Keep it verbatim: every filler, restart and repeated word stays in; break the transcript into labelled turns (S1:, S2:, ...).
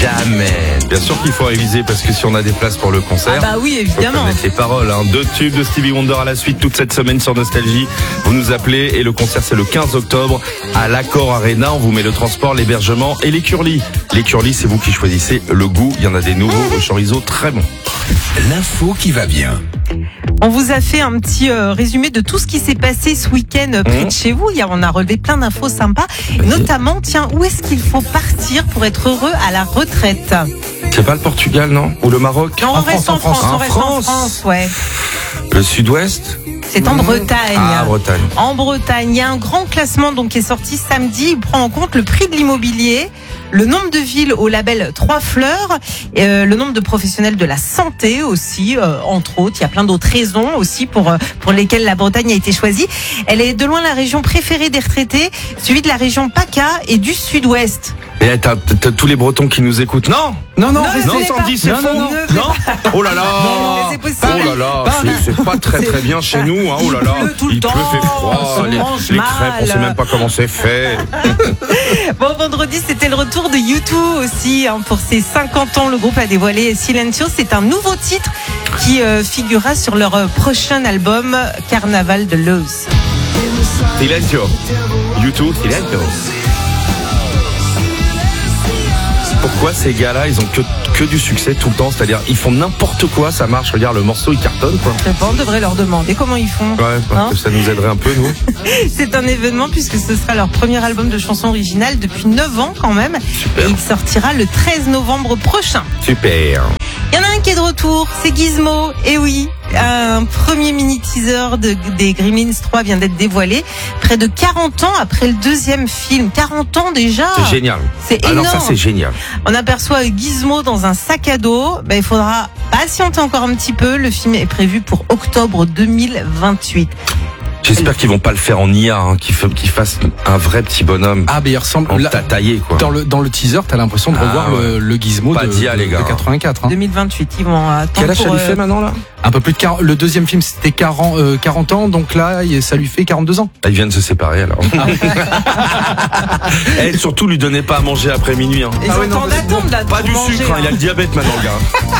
S1: jamais. Bien sûr qu'il faut réviser parce que si on a des places pour le concert,
S2: ah bah oui, évidemment.
S1: faut connaître les paroles. Hein. Deux tubes de Stevie Wonder à la suite toute cette semaine sur Nostalgie. Vous nous appelez et le concert c'est le quinze octobre à l'Accor Arena. On vous met le transport, l'hébergement et les curlis. Les curlis, c'est vous qui choisissez le goût. Il y en a des nouveaux au chorizo très bon.
S3: L'info qui va bien.
S2: On vous a fait un petit euh, résumé de tout ce qui s'est passé ce week-end près
S1: mmh.
S2: de chez vous. Hier, on a relevé plein d'infos sympas. Et notamment, tiens, où est-ce qu'il faut partir pour être heureux à la retraite?
S1: C'est pas le Portugal, non? Ou le Maroc?
S2: Non, on
S1: en
S2: reste
S1: France,
S2: en France.
S1: En
S2: On reste
S1: France.
S2: en France, ouais.
S1: Le sud-ouest?
S2: C'est en Bretagne.
S1: Ah, Bretagne.
S2: En Bretagne, il y a un grand classement donc qui est sorti samedi. Il prend en compte le prix de l'immobilier, le nombre de villes au label Trois Fleurs, et, euh, le nombre de professionnels de la santé aussi, euh, entre autres. Il y a plein d'autres raisons aussi pour euh, pour lesquelles la Bretagne a été choisie. Elle est de loin la région préférée des retraités, suivie de la région PACA et du Sud-Ouest.
S1: Et t'as, t'as tous les Bretons qui nous écoutent. Non,
S4: Non, non,
S2: Non,
S4: restez-
S1: non,
S2: ne
S1: sans
S2: pas.
S1: dire c'est
S4: Non,
S1: faux.
S4: non, non.
S1: Non. Oh là là.
S2: Non, mais c'est possible.
S1: Oh là là, c'est, c'est pas très très bien chez nous. Hein. Oh là là.
S2: Il pleut tout le
S1: Il
S2: temps,
S1: pleut, fait froid.
S2: on
S1: Les,
S2: mange
S1: les
S2: mal.
S1: crêpes, on sait même pas comment c'est fait.
S2: Bon, vendredi, c'était le retour de U deux aussi. Hein, pour ses cinquante ans, le groupe a dévoilé Silencio. C'est un nouveau titre qui euh, figurera sur leur euh, prochain album, Carnaval de Luz.
S1: Silencio. YouTube, Silencio. Pourquoi ces gars-là, ils ont que, que du succès tout le temps? C'est-à-dire, ils font n'importe quoi, ça marche. Regarde, le morceau, il cartonne, quoi.
S2: Je pense, on devrait leur demander comment ils font.
S1: Ouais,
S2: Hein
S1: ça nous aiderait un peu, nous.
S2: C'est un événement puisque ce sera leur premier album de chansons originales depuis neuf ans quand même.
S1: Super.
S2: Et il sortira le treize novembre prochain.
S1: Super.
S2: Il y en a un qui est de retour, c'est Gizmo. Et oui, un premier mini-teaser de, des Gremlins trois vient d'être dévoilé. Près de quarante ans après le deuxième film. quarante ans déjà.
S1: C'est génial.
S2: C'est
S1: Alors
S2: énorme.
S1: ça, c'est génial.
S2: On aperçoit Gizmo dans un sac à dos. Ben, il faudra patienter encore un petit peu. Le film est prévu pour octobre deux mille vingt-huit.
S1: J'espère qu'ils vont pas le faire en I A, hein, qu'ils, f- qu'ils fassent un vrai petit bonhomme
S4: Ah, mais il ressemble.
S1: en
S4: là,
S1: taillé, quoi.
S4: dans, le, dans le teaser, t'as l'impression de
S1: Ah,
S4: revoir
S1: ouais.
S4: le, le Gizmo
S1: Pas
S4: de,
S1: d'I A,
S4: de,
S1: les gars.
S4: de quatre-vingt-quatre. Hein.
S2: deux mille vingt-huit, ils vont attendre.
S1: Quel âge ça
S2: pour,
S1: lui fait
S2: euh,
S1: maintenant, là?
S4: Un peu plus de quarante. Le deuxième film, c'était quarante, euh, quarante ans, donc là, il- ça lui fait quarante-deux ans.
S1: Ah, ils viennent de se séparer, alors. Et surtout, lui donnez pas à manger après minuit. Hein.
S2: Ils
S4: Ah
S2: ont
S4: oui, non,
S2: le temps
S4: mais c'est
S2: d'attendre là.
S1: Pas
S2: pour
S1: du
S2: manger,
S1: sucre, hein,
S2: hein.
S1: il a le diabète maintenant, le gars.